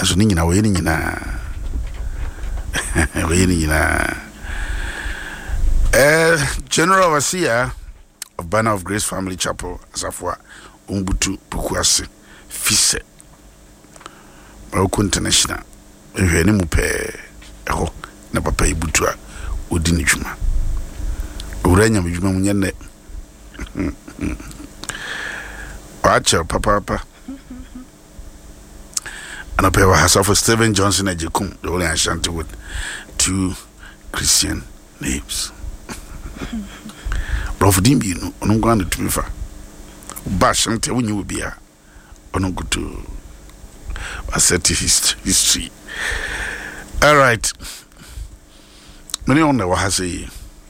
aso ni nyina we ni nyina we ni nyina General Overseer of Banner of Grace Family Chapel Asafwa Umbutu Pukwase Fise Maroko International ehwe ni mu pe eho na papa ibutu a odi ni dwuma uranya dwuma munye ne acha papa and I was for Stephen Johnson Ejekum, the only Ashanti with 2 Christian names. Prof Dimbi, on going to me for Bashanti when you will be a on go to a set history. All right. Many on the Wahasi.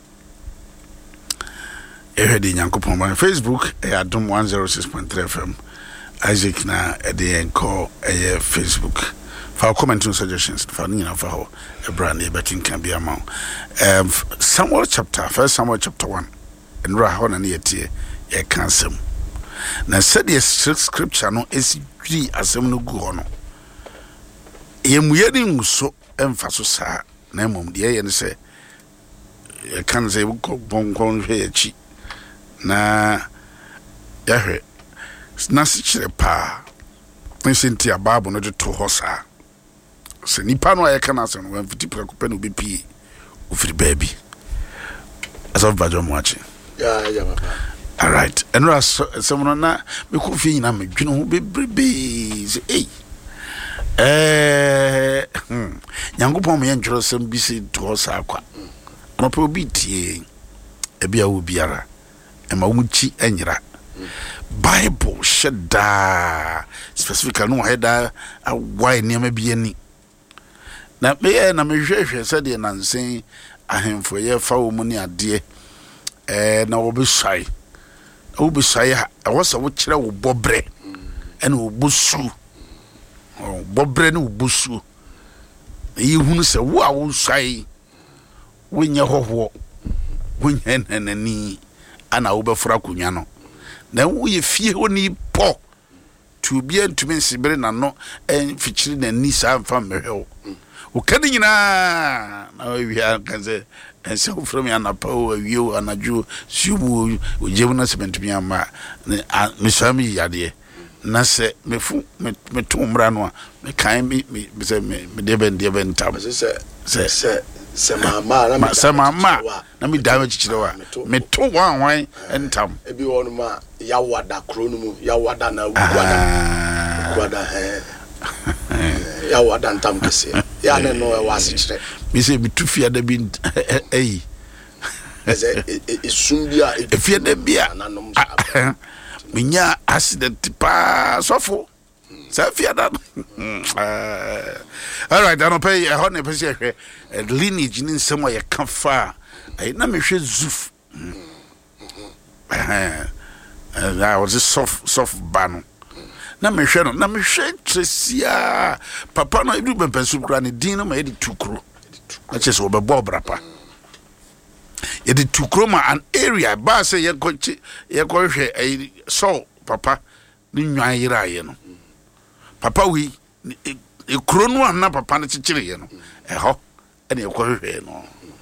I heard in Yankopon my Facebook, I had 106.3 FM. Isaac na ede call Facebook for comment and suggestions for you know for a brand new backing can be among Samuel chapter 1 Samuel chapter 1 and rahon and yet ye cancel na said the scripture no is three asem no go no yemuyedi so emfaso sa na mom de ye ne say ye kan say ko bonkon hwe achi na yahwe na sichire pa nsinti ababo no de to hosa se nipa no ayeka na se no mfiti prekope no bepi ofiri baby aso bajo moachi ya papa all right and ras someone na me ko fi nyina medwene ho bebrebe se nyangopon me njoro sem bi se to hosa akwa no pe obi tie ebia wo biara e ma wo chi anyira Bible shada specifically no header a why near be any na me na me hwehwe said na nsen ahemfo ye fa wo muni ade na wo be swai a wasa wo kire wo bobre ene wo busu bobre ne wo busu yi hunu se wo a wo swai wo nye hoho wo nye nanani ana wo be fura kunwa no na wo ye fie oni po to be ntumi nsibere na no en fichiri na ni sa mfa mehwe wo kani nyina na wi kan se ense from ya na pa o wi anaju subu o jebu na se bentumi ama me sami yade na se mefu me to mra no me kan me se me de ben tam se mama na me dawe chichire wa me to wan entam ebi wonu ma ya wada krono mu ya wada na wada ya wada ntam kese ya ne no wa sichire me se bi tu fia da bi sumbia fia da bia minya accident pa sofo sa fia da all right I don't pay a honey per lineage in somewhere you can far I na me hwe zuf I was just soft bano na me hwe no na me hwe tresia papa no edu be pensu kra ne din no ma edi tukro na chese wo be bobra pa edi tukro ma an area ba say ye ko hwe so papa ni nwan yira ye no papa wi e krono na papa ne chichire ye no eho ene e ko hwe no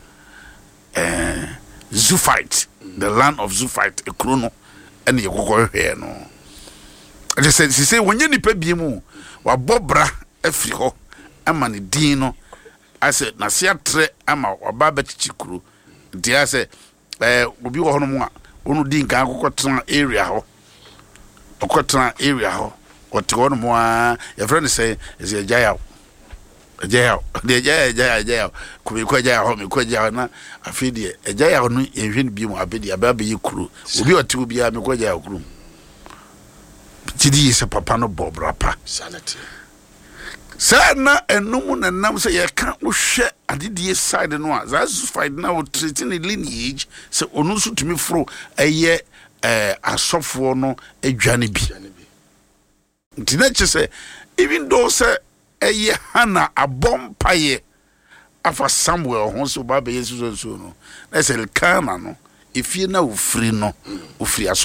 Zoophyte, the land of Zoophyte, a chrono, and you go here. No, I just said, she said, when you nipe bimu, wa bobra, efriho, amani dino. I said, Nasia tre, ama, wa babet chikru. Dia said, Ubi Honoma, Unu din can go to area ho, or area ho, what to one more, your friend say, is a jail. Jail, the jail, could be quite jail, home, quite jail, I feed ye, a jail, no, and be more biddy, a baby crew, will be a 2 be a quite jail crew. Tidi is a papano bob rapper, sanity. Sadna and no one and now say, I can't share a DD side and was as fight now treating a lineage, so onusu to me fro a year a soft no a Johnny B. Tinature say, even though, sir. Eye hana abompaye afa Samuel honso ba be yesu so no na se kana no efie na ofri no ofri